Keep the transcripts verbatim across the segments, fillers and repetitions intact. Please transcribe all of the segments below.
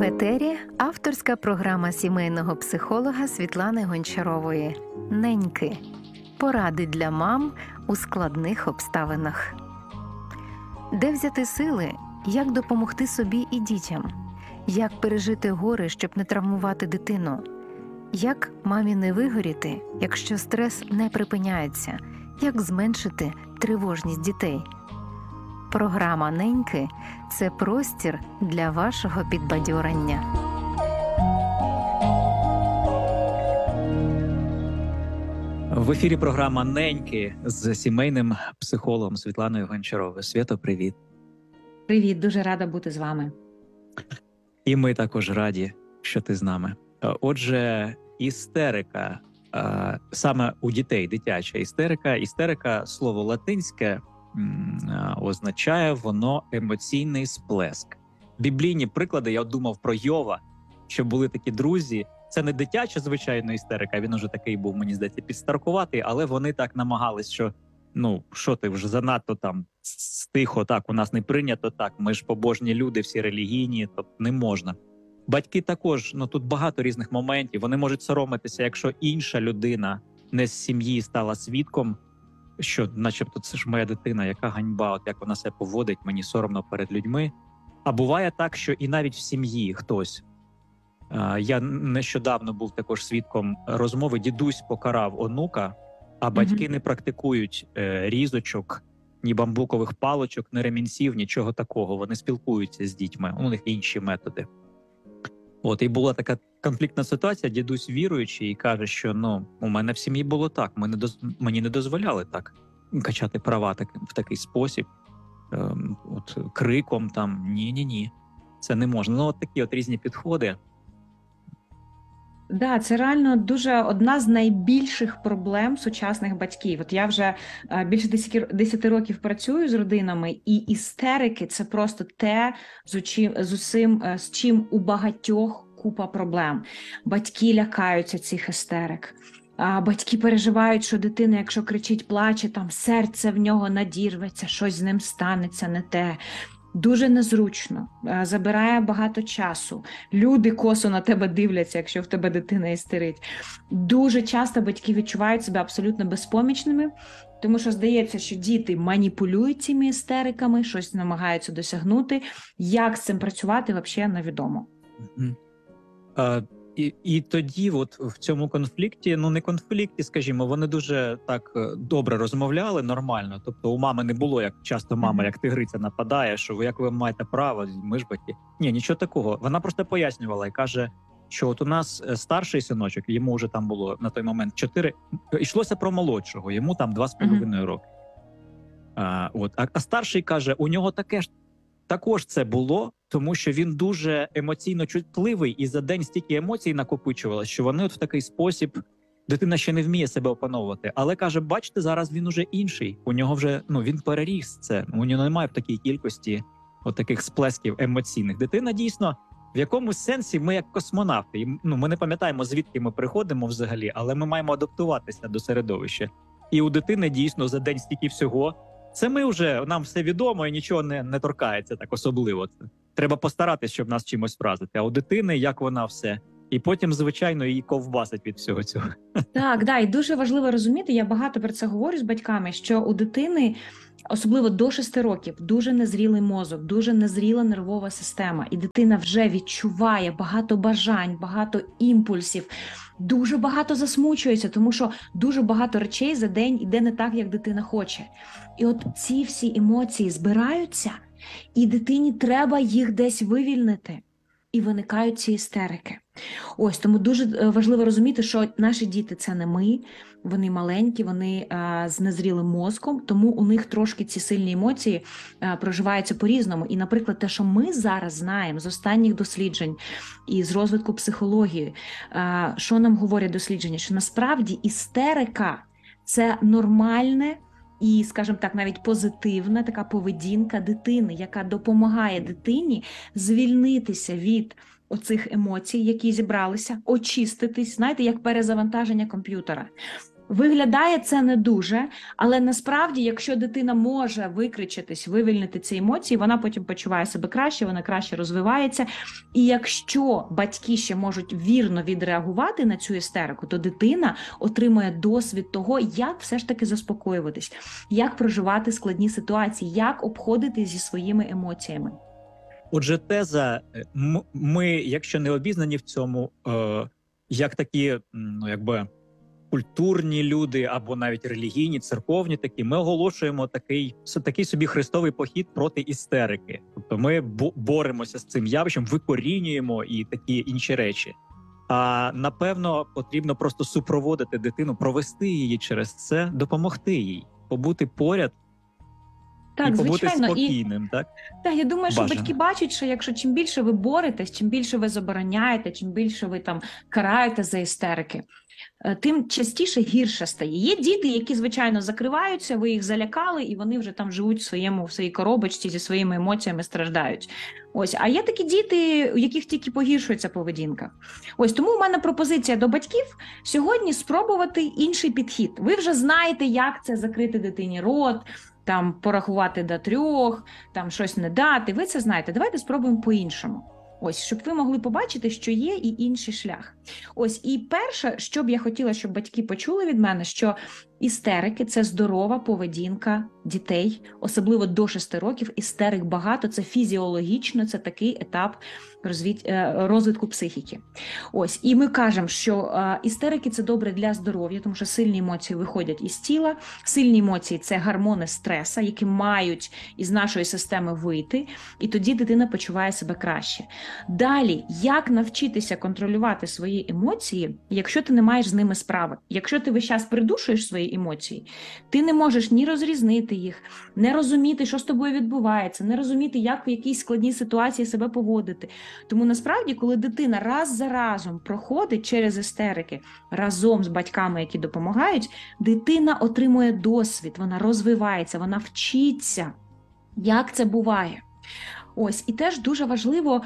В етері авторська програма сімейного психолога Світлани Гончарової «Неньки. Поради для мам у складних обставинах». Де взяти сили, як допомогти собі і дітям? Як пережити горе, щоб не травмувати дитину? Як мамі не вигоріти, якщо стрес не припиняється? Як зменшити тривожність дітей? Програма «Неньки» – це простір для вашого підбадьорення. В ефірі програма «Неньки» з сімейним психологом Світланою Гончаровою. Свято, привіт. Привіт, дуже рада бути з вами. І ми також раді, що ти з нами. Отже, істерика, саме у дітей дитяча істерика. Істерика, слово латинське, означає воно емоційний сплеск. Біблійні приклади, я думав про Йова, що були такі друзі. Це не дитяча, звичайно, істерика, він уже такий був, мені здається, підстаркуватий, але вони так намагались, що, ну, що ти вже занадто там стихо, так, у нас не прийнято так, ми ж побожні люди, всі релігійні, тобто не можна. Батьки також, ну, тут багато різних моментів, вони можуть соромитися, якщо інша людина не з сім'ї стала свідком, що начебто це ж моя дитина, яка ганьба, от як вона себе поводить, мені соромно перед людьми. А буває так, що і навіть в сім'ї хтось. Я нещодавно був також свідком розмови, дідусь покарав онука, а батьки mm-hmm. не практикують е, різочок, ні бамбукових палочок, ні ремінців, нічого такого. Вони спілкуються з дітьми, у них інші методи. От, і була така конфліктна ситуація, дідусь віруючий і каже, що ну, у мене в сім'ї було так, мені, доз... мені не дозволяли так качати права так, в такий спосіб, ем, от, криком там, ні-ні-ні, це не можна. Ну, от такі от різні підходи. Да, це реально дуже одна з найбільших проблем сучасних батьків. От я вже більше десяти років працюю з родинами, і істерики – це просто те, з чим, з усім, з чим у багатьох купа проблем. Батьки лякаються цих істерик. Батьки переживають, що дитина, якщо кричить, плаче, там серце в нього надірветься, щось з ним станеться не те. Дуже незручно, забирає багато часу. Люди косо на тебе дивляться, якщо в тебе дитина істерить. Дуже часто батьки відчувають себе абсолютно безпомічними, тому що здається, що діти маніпулюють цими істериками, щось намагаються досягнути. Як з цим працювати, взагалі невідомо. Mm-hmm. Uh... І, і тоді от в цьому конфлікті, ну не конфлікті, скажімо, вони дуже так добре розмовляли, нормально. Тобто у мами не було, як часто мама, як тигриця нападає, що ви як ви маєте право, ми ж батьки. Ні, нічого такого. Вона просто пояснювала і каже, що от у нас старший синочок, йому вже там було на той момент чотири, йшлося про молодшого, йому там два з половиною роки. А, от, а, а старший каже, у нього таке ж також це було, тому що він дуже емоційно чутливий, і за день стільки емоцій накопичувалося, що вони от в такий спосіб, дитина ще не вміє себе опановувати. Але каже, бачите, зараз він уже інший, у нього вже, ну, він переріс це, у нього немає в такій кількості от таких сплесків емоційних. Дитина дійсно, в якомусь сенсі ми як космонавти, і, ну, ми не пам'ятаємо, звідки ми приходимо взагалі, але ми маємо адаптуватися до середовища. І у дитини дійсно за день стільки всього. Це ми вже, нам все відомо і нічого не, не торкається так особливо. Треба постаратись, щоб нас чимось вразити. А у дитини, як вона все. І потім, звичайно, її ковбасить від всього цього. Так, да, і дуже важливо розуміти, я багато про це говорю з батьками, що у дитини, особливо до шести років, дуже незрілий мозок, дуже незріла нервова система. І дитина вже відчуває багато бажань, багато імпульсів, дуже багато засмучується, тому що дуже багато речей за день іде не так, як дитина хоче. І от ці всі емоції збираються, і дитині треба їх десь вивільнити. І виникають ці істерики. Ось, тому дуже важливо розуміти, що наші діти – це не ми, вони маленькі, вони а, з незрілим мозком, тому у них трошки ці сильні емоції а, проживаються по-різному. І, наприклад, те, що ми зараз знаємо з останніх досліджень і з розвитку психології, а, що нам говорять дослідження, що насправді істерика – це нормальне і, скажімо так, навіть позитивна така поведінка дитини, яка допомагає дитині звільнитися від оцих емоцій, які зібралися, очиститись, знаєте, як перезавантаження комп'ютера. Виглядає це не дуже, але насправді, якщо дитина може викричатись, вивільнити ці емоції, вона потім почуває себе краще, вона краще розвивається. І якщо батьки ще можуть вірно відреагувати на цю істерику, то дитина отримує досвід того, як все ж таки заспокоюватись, як проживати складні ситуації, як обходити зі своїми емоціями. Отже, теза, ми, якщо не обізнані в цьому, е, як такі, ну, якби, культурні люди або навіть релігійні, церковні такі, ми оголошуємо такий, такий собі хрестовий похід проти істерики. Тобто ми боремося з цим явищем, викорінюємо і такі інші речі. А напевно, потрібно просто супроводити дитину, провести її через це, допомогти їй, побути поряд. Так, і побути звичайно. Спокійним, і, так? Так, я думаю, що Бажано. Батьки бачать, що якщо чим більше ви боретесь, чим більше ви забороняєте, чим більше ви там караєте за істерики, тим частіше гірше стає. Є діти, які, звичайно, закриваються, ви їх залякали, і вони вже там живуть в своєму, в своїй коробочці зі своїми емоціями, страждають. Ось, а є такі діти, у яких тільки погіршується поведінка. Ось, тому у мене пропозиція до батьків сьогодні спробувати інший підхід. Ви вже знаєте, як це закрити дитині рот, там порахувати до трьох, там щось не дати. Ви це знаєте. Давайте спробуємо по-іншому. Ось, щоб ви могли побачити, що є і інший шлях. Ось, і перше, що б я хотіла, щоб батьки почули від мене, що істерики – це здорова поведінка дітей, особливо до шести років. Істерик багато, це фізіологічно, це такий етап розвитку психіки. Ось, і ми кажемо, що істерики – це добре для здоров'я, тому що сильні емоції виходять із тіла, сильні емоції – це гормони стреса, які мають із нашої системи вийти, і тоді дитина почуває себе краще. Далі, як навчитися контролювати свої емоції, якщо ти не маєш з ними справи? Якщо ти весь час придушуєш свої емоції, ти не можеш ні розрізнити їх, не розуміти, що з тобою відбувається, не розуміти, як в якійсь складній ситуації себе поводити. Тому насправді, коли дитина раз за разом проходить через істерики разом з батьками, які допомагають, дитина отримує досвід, вона розвивається, вона вчиться, як це буває. Ось, і теж дуже важливо,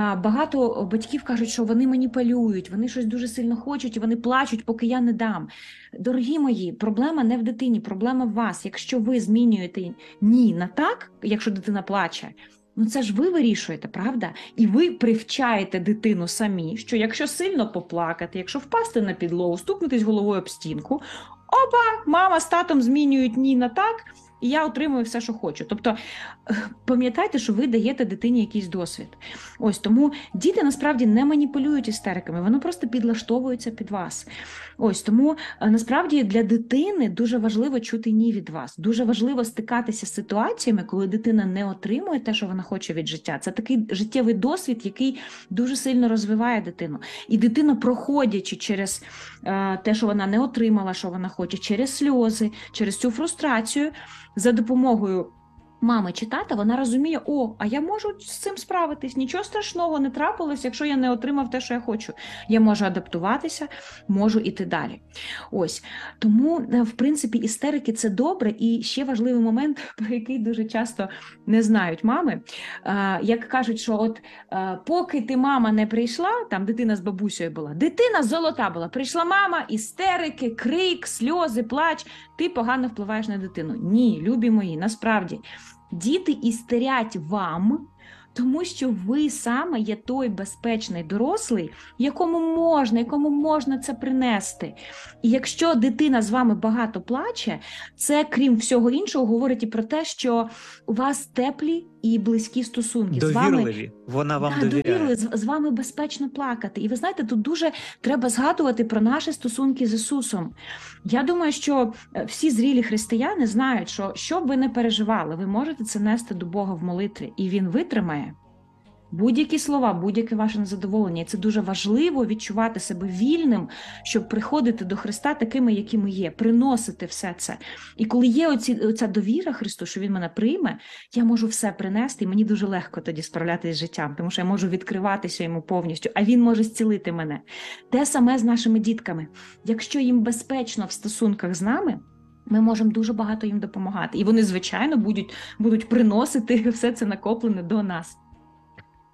багато батьків кажуть, що вони маніпулюють, вони щось дуже сильно хочуть, і вони плачуть, поки я не дам. Дорогі мої, проблема не в дитині, проблема в вас. Якщо ви змінюєте «ні» на «так», якщо дитина плаче, ну це ж ви вирішуєте, правда? І ви привчаєте дитину самі, що якщо сильно поплакати, якщо впасти на підлогу, стукнутись головою об стінку, опа, мама з татом змінюють «ні» на «так», і я отримую все, що хочу. Тобто, пам'ятайте, що ви даєте дитині якийсь досвід. Ось, тому діти насправді не маніпулюють істериками, вони просто підлаштовуються під вас. Ось, тому насправді для дитини дуже важливо чути «ні» від вас. Дуже важливо стикатися з ситуаціями, коли дитина не отримує те, що вона хоче від життя. Це такий життєвий досвід, який дуже сильно розвиває дитину. І дитина, проходячи через е, те, що вона не отримала, що вона хоче, через сльози, через цю фрустрацію, за допомогою мами чи тата, вона розуміє, о, а я можу з цим справитись, нічого страшного не трапилось, якщо я не отримав те, що я хочу. Я можу адаптуватися, можу іти далі. Ось. Тому, в принципі, істерики – це добре. І ще важливий момент, про який дуже часто не знають мами. Як кажуть, що от поки ти, мама, не прийшла, там дитина з бабусею була, дитина золота була, прийшла мама, істерики, крик, сльози, плач, ти погано впливаєш на дитину. Ні, любі мої, насправді. Діти істерять вам, тому що ви саме є той безпечний дорослий, якому можна, якому можна це принести. І якщо дитина з вами багато плаче, це, крім всього іншого, говорить і про те, що у вас теплі і близькі стосунки. Довірливі, з вами, вона вам да, довіряє. Довірливі, з, з вами безпечно плакати. І ви знаєте, тут дуже треба згадувати про наші стосунки з Ісусом. Я думаю, що всі зрілі християни знають, що що б ви не переживали, ви можете це нести до Бога в молитві, і Він витримає будь-які слова, будь-яке ваше незадоволення. І це дуже важливо відчувати себе вільним, щоб приходити до Христа такими, якими є, приносити все це. І коли є оці, оця довіра Христу, що Він мене прийме, я можу все принести, і мені дуже легко тоді справлятися з життям, тому що я можу відкриватися Йому повністю, а Він може зцілити мене. Те саме з нашими дітками. Якщо їм безпечно в стосунках з нами, ми можемо дуже багато їм допомагати. І вони, звичайно, будуть, будуть приносити все це накоплене до нас.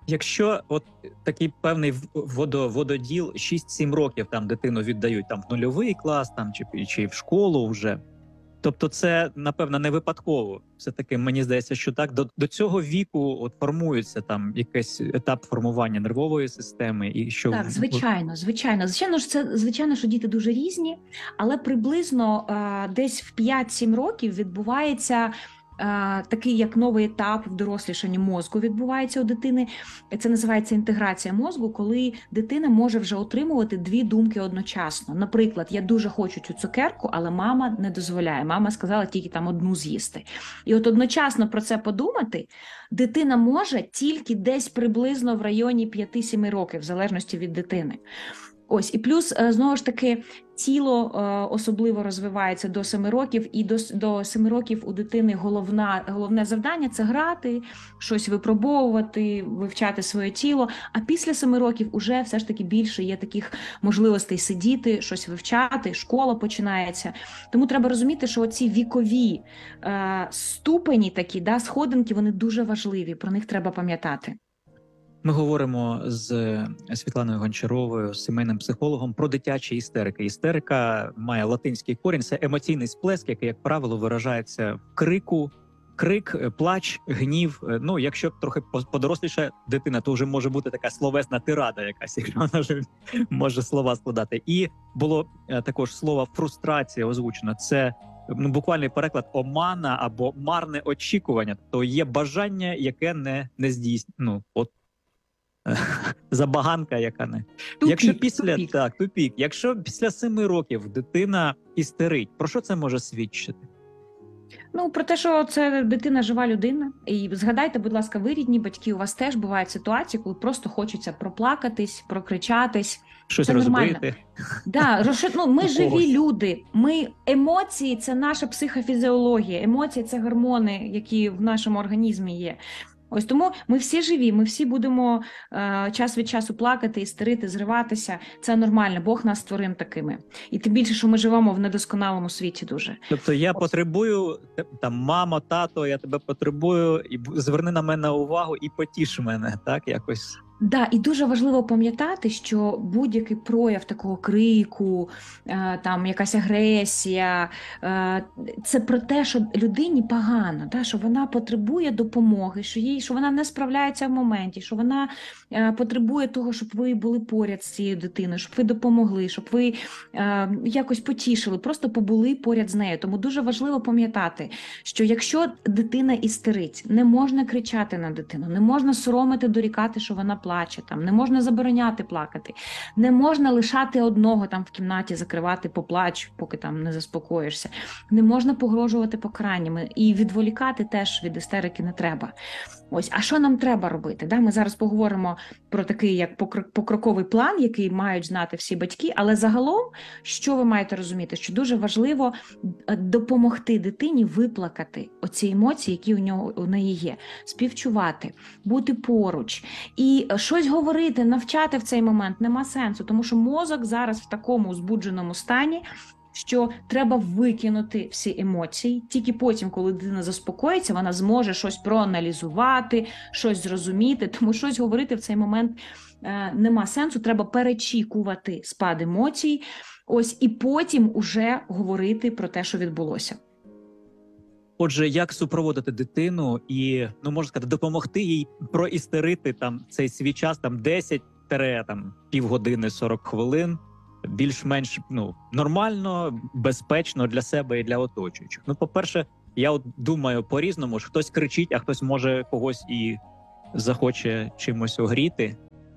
Якщо от такий певний водо, вододіл шість-сім років там дитину віддають там в нульовий клас, там чи, чи в школу вже. Тобто це, напевно, не випадково. Все-таки мені здається, що так, до, до цього віку от формується там якийсь етап формування нервової системи. І що Так, звичайно, звичайно. Звичайно ж, це звичайно, що діти дуже різні, але приблизно а, десь в п'ять-сім років відбувається такий як новий етап в дорослішанні мозку відбувається у дитини. Це називається інтеграція мозку, коли дитина може вже отримувати дві думки одночасно. Наприклад, я дуже хочу цю цукерку, але мама не дозволяє. Мама сказала тільки там одну з'їсти. І от одночасно про це подумати дитина може тільки десь приблизно в районі п'яти-семи років, в залежності від дитини. Ось, і плюс, знову ж таки, тіло особливо розвивається до семи років, і до, до семи років у дитини головна, головне завдання – це грати, щось випробовувати, вивчати своє тіло, а після семи років уже все ж таки більше є таких можливостей сидіти, щось вивчати, школа починається. Тому треба розуміти, що оці вікові е, ступені такі, да, сходинки, вони дуже важливі, про них треба пам'ятати. Ми говоримо з Світланою Гончаровою, сімейним психологом, про дитячі істерики. Істерика має латинський корінь, це емоційний сплеск, який, як правило, виражається в крику, крик, плач, гнів. Ну, якщо трохи подоросліша дитина, то вже може бути така словесна тирада якась, якщо вона вже може слова складати. І було також слово фрустрація озвучено. Це ну, буквальний переклад омана або марне очікування. То є бажання, яке не, не здійснює. Ну, от забаганка, яка не. Тупік, Якщо після тупік. так, тупік. Якщо після семи років дитина істерить, про що це може свідчити? Ну, про те, що це дитина жива людина. І згадайте, будь ласка, ви, рідні батьки, у вас теж бувають ситуації, коли просто хочеться проплакатись, прокричатись. Щось це розбити. Да, розшит... ну, ми живі люди. Ми емоції це наша психофізіологія. Емоції це гормони, які в нашому організмі є. Ось тому ми всі живі, ми всі будемо е, час від часу плакати, істерити, зриватися. Це нормально, Бог нас створив такими. І тим більше, що ми живемо в недосконалому світі дуже. Тобто я Ось. потребую, там, мамо, тато, я тебе потребую, і зверни на мене увагу і потіш мене, так, якось. Да, і дуже важливо пам'ятати, що будь-який прояв такого крику, там якась агресія, це про те, що людині погано, да, що вона потребує допомоги, що їй, що вона не справляється в моменті, що вона потребує того, щоб ви були поряд з цією дитиною, щоб ви допомогли, щоб ви якось потішили, просто побули поряд з нею. Тому дуже важливо пам'ятати, що якщо дитина істерить, не можна кричати на дитину, не можна соромити, дорікати, що вона плаче, там, не можна забороняти плакати, не можна лишати одного там в кімнаті, закривати поплач, поки там не заспокоїшся, не можна погрожувати покараннями і відволікати теж від істерики не треба. Ось, а що нам треба робити? Да? Ми зараз поговоримо про такий як покроковий план, який мають знати всі батьки, але загалом, що ви маєте розуміти, що дуже важливо допомогти дитині виплакати оці емоції, які у нього у неї є, співчувати, бути поруч і щось говорити, навчати в цей момент нема сенсу, тому що мозок зараз в такому збудженому стані, що треба викинути всі емоції, тільки потім, коли дитина заспокоїться, вона зможе щось проаналізувати, щось зрозуміти, тому щось говорити в цей момент е, нема сенсу, треба перечікувати спад емоцій, ось, і потім уже говорити про те, що відбулося. Отже, як супроводити дитину і, ну, можна сказати, допомогти їй проістерити там цей свій час, там десять там півгодини, сорок хвилин, більш-менш ну нормально, безпечно для себе і для оточуючих. Ну, по-перше, я от думаю по-різному, що хтось кричить, а хтось може когось і захоче чимось огріти.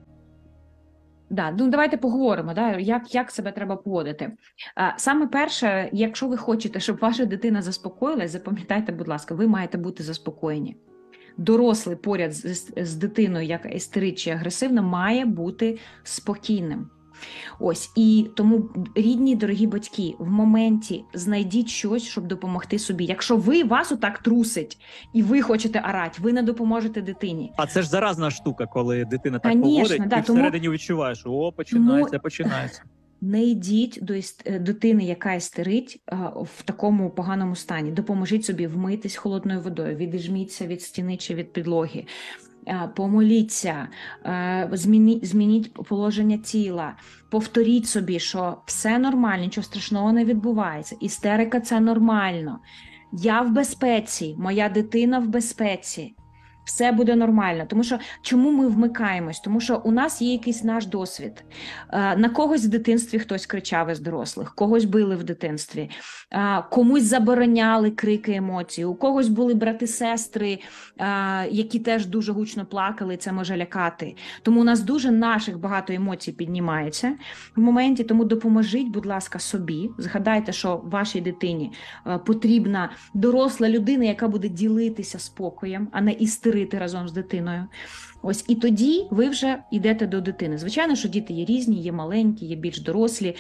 Да, ну давайте поговоримо, да, як, як себе треба поводити. А, саме перше, якщо ви хочете, щоб ваша дитина заспокоїлась, запам'ятайте, будь ласка, ви маєте бути заспокоєні. Дорослий поряд з, з дитиною, яка істерить чи агресивна, має бути спокійним. Ось, і тому, рідні, дорогі батьки, в моменті знайдіть щось, щоб допомогти собі. Якщо ви, вас отак трусить, і ви хочете орати, ви не допоможете дитині. А це ж заразна штука, коли дитина так Конечно, говорить, да, і тому... всередині відчуваєш, о, починається, тому... починається. Не йдіть до дитини, яка істерить, в такому поганому стані. Допоможіть собі вмитись холодною водою, відіжміться від стіни чи від підлоги. помоліться, змініть, змініть положення тіла, повторіть собі, що все нормально, нічого страшного не відбувається, істерика – це нормально, я в безпеці, моя дитина в безпеці. Все буде нормально. Тому що чому ми вмикаємось? Тому що у нас є якийсь наш досвід. На когось в дитинстві хтось кричав із дорослих, когось били в дитинстві, комусь забороняли крики, емоції, у когось були брати-сестри, які теж дуже гучно плакали, це може лякати. Тому у нас дуже наших багато емоцій піднімається в моменті, тому допоможіть, будь ласка, собі. Згадайте, що вашій дитині потрібна доросла людина, яка буде ділитися спокоєм, а не істерити разом з дитиною. Ось, і тоді ви вже йдете до дитини. Звичайно, що діти є різні, є маленькі, є більш дорослі.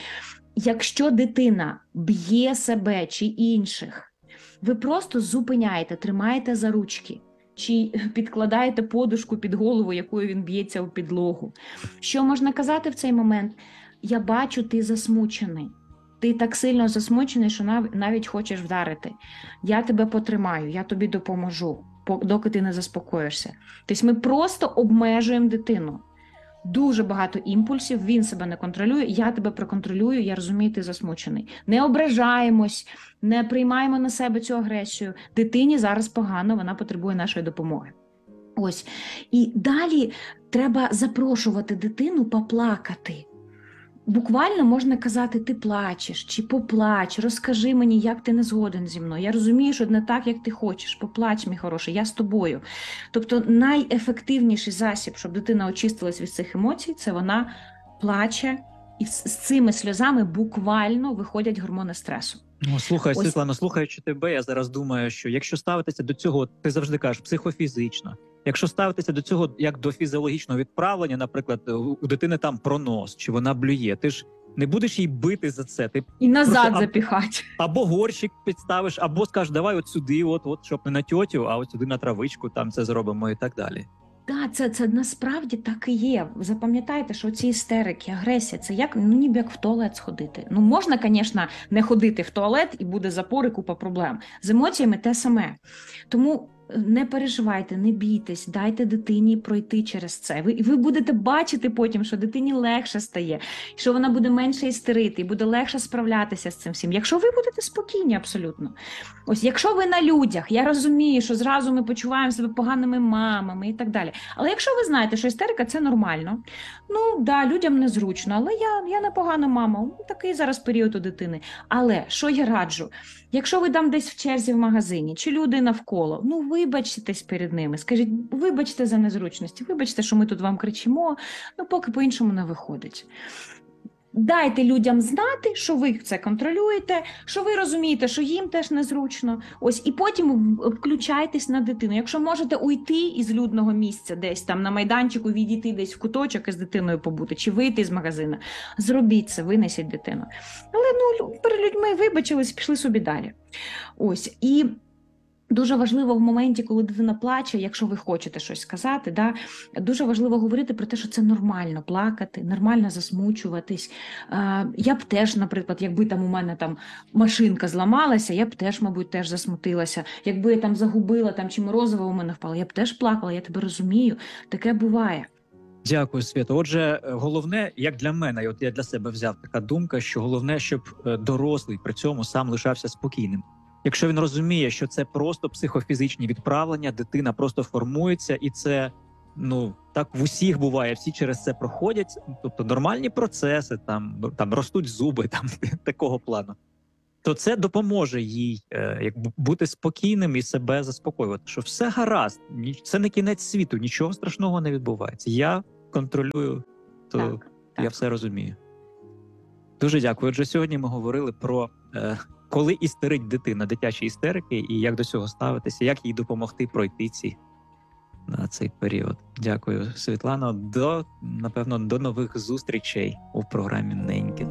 Якщо дитина б'є себе чи інших, ви просто зупиняєте, тримаєте за ручки, чи підкладаєте подушку під голову, якою він б'ється в підлогу. Що можна казати в цей момент? Я бачу, ти засмучений. Ти так сильно засмучений, що навіть хочеш вдарити. Я тебе потримаю, я тобі допоможу, доки ти не заспокоїшся. Тобто ми просто обмежуємо дитину. Дуже багато імпульсів, він себе не контролює, я тебе проконтролюю, я розумію, ти засмучений. Не ображаємось, не приймаємо на себе цю агресію. Дитині зараз погано, вона потребує нашої допомоги. Ось. І далі треба запрошувати дитину поплакати. Буквально можна казати, ти плачеш, чи поплач, розкажи мені, як ти не згоден зі мною. Я розумію, що не так, як ти хочеш, поплач, мій хороший, я з тобою. Тобто найефективніший засіб, щоб дитина очистилась від цих емоцій, це вона плаче, і з цими сльозами буквально виходять гормони стресу. Ну, слухай, Ось. Світлано, слухаючи тебе, я зараз думаю, що якщо ставитися до цього, ти завжди кажеш, психофізично. Якщо ставитися до цього як до фізіологічного відправлення, наприклад, у дитини там пронос, чи вона блює, ти ж не будеш їй бити за це. Ти І назад просто запіхати. Або горщик підставиш, або скажеш, давай от сюди, от, от, щоб не на тьотю, а от сюди на травичку, там це зробимо і так далі. Так, це, це насправді так і є. Запам'ятайте, що ці істерики, агресія, це як, ну, ніби як в туалет сходити. Ну, можна, звісно, не ходити в туалет і буде запор і купа проблем. З емоціями те саме. Тому не переживайте, не бійтесь, дайте дитині пройти через це. Ви, ви будете бачити потім, що дитині легше стає, що вона буде менше істерити, і буде легше справлятися з цим всім. Якщо ви будете спокійні абсолютно. Ось, якщо ви на людях, я розумію, що зразу ми почуваємо себе поганими мамами і так далі. Але якщо ви знаєте, що істерика – це нормально, ну, да, людям незручно, але я, я не погана мама, такий зараз період у дитини. Але, що я раджу? Якщо ви там десь в черзі в магазині, чи люди навколо, ну, вибачтесь перед ними, скажіть, вибачте за незручності, вибачте, що ми тут вам кричимо, ну, поки по-іншому не виходить. Дайте людям знати, що ви це контролюєте, що ви розумієте, що їм теж незручно. Ось, і потім включайтесь на дитину. Якщо можете уйти із людного місця, десь там на майданчику, відійти десь в куточок і з дитиною побути, чи вийти з магазину, зробіть це, винесіть дитину. Але, ну, перед людьми вибачились, пішли собі далі. Ось, і дуже важливо в моменті, коли дитина плаче, якщо ви хочете щось сказати, да, дуже важливо говорити про те, що це нормально плакати, нормально засмучуватись. Я б теж, наприклад, якби там у мене там машинка зламалася, я б теж, мабуть, теж засмутилася. Якби я там загубила, там, чи морозиво у мене впало, я б теж плакала, я тебе розумію, таке буває. Дякую, Свято. Отже, головне, як для мене, от я для себе взяв така думка, що головне, щоб дорослий при цьому сам лишався спокійним. Якщо він розуміє, що це просто психофізичні відправлення, дитина просто формується, і це, ну, так в усіх буває, всі через це проходять, тобто нормальні процеси, там, там ростуть зуби, там такого плану, то це допоможе їй е, якби бути спокійним і себе заспокоювати, що все гаразд, це не кінець світу, нічого страшного не відбувається. Я контролюю, то так, я так. все розумію. Дуже дякую. Отже, сьогодні ми говорили про е, коли істерить дитина, дитячі істерики, і як до цього ставитися, як їй допомогти пройти ці, на цей період. Дякую, Світлано. До, напевно, до нових зустрічей у програмі «Неньки».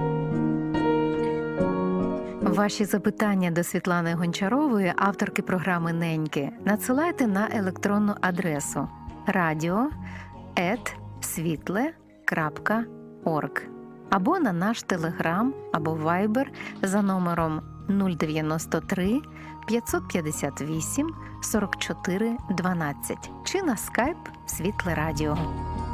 Ваші запитання до Світлани Гончарової, авторки програми «Неньки», надсилайте на електронну адресу радіо ет світле крапка орг або на наш телеграм або вайбер за номером нуль дев'яносто три п'ятсот п'ятдесят вісім сорок чотири дванадцять чи на скайп Світле Радіо.